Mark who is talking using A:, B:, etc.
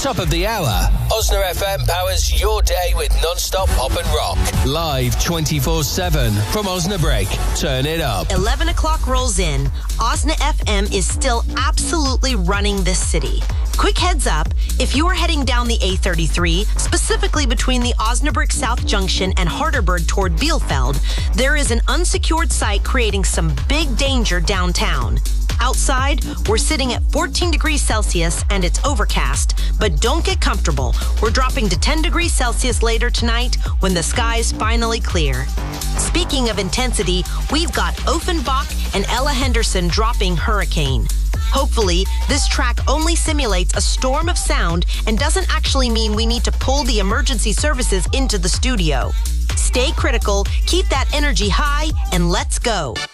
A: Top of the hour. Osna FM powers your day with non-stop pop and rock. Live 24/7 from Osnabrück. Turn it up.
B: 11 o'clock rolls in. Osna FM is still absolutely running this city. Quick heads up, if you are heading down the A33, specifically between the Osnabrück South Junction and Harderberg toward Bielefeld, there is an unsecured site creating some big danger downtown. Outside, we're sitting at 14 degrees Celsius and it's overcast, but don't get comfortable. We're dropping to 10 degrees Celsius later tonight when the skies finally clear. Speaking of intensity, we've got Offenbach and Ella Henderson dropping Hurricane. Hopefully, this track only simulates a storm of sound and doesn't actually mean we need to pull the emergency services into the studio. Stay critical, keep that energy high, and let's go.